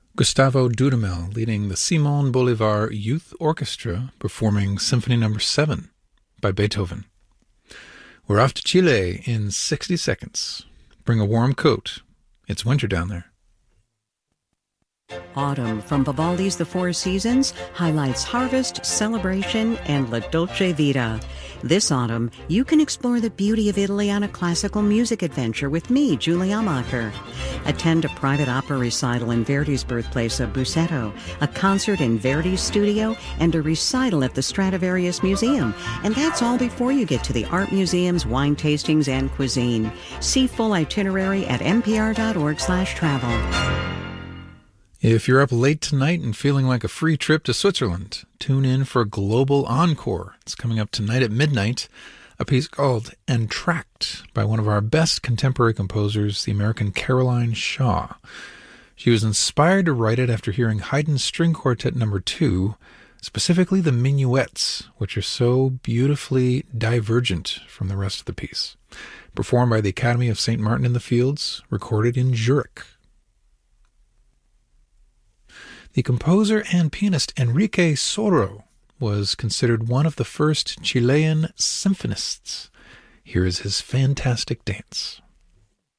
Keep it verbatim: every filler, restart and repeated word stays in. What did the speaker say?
Gustavo Dudamel leading the Simón Bolívar Youth Orchestra performing Symphony Number seven by Beethoven. We're off to Chile in sixty seconds. Bring a warm coat. It's winter down there. Autumn from Vivaldi's The Four Seasons highlights harvest, celebration, and La Dolce Vita. This autumn, you can explore the beauty of Italy on a classical music adventure with me, Julie Amacher. Attend a private opera recital in Verdi's birthplace of Busseto, a concert in Verdi's studio, and a recital at the Stradivarius Museum. And that's all before you get to the art museums, wine tastings, and cuisine. See full itinerary at npr.org slash travel. If you're up late tonight and feeling like a free trip to Switzerland, tune in for Global Encore. It's coming up tonight at midnight, a piece called Entr'acte by one of our best contemporary composers, the American Caroline Shaw. She was inspired to write it after hearing Haydn's String Quartet Number two, specifically the minuets, which are so beautifully divergent from the rest of the piece. Performed by the Academy of Saint Martin in the Fields, recorded in Zurich. The composer and pianist Enrique Soro was considered one of the first Chilean symphonists. Here is his fantastic dance.